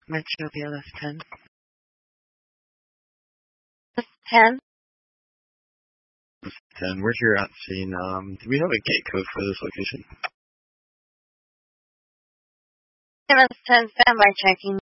Metro BLS 10. 10? 10, we're here at scene. Do we have a gate code for this location? BLS 10, standby checking.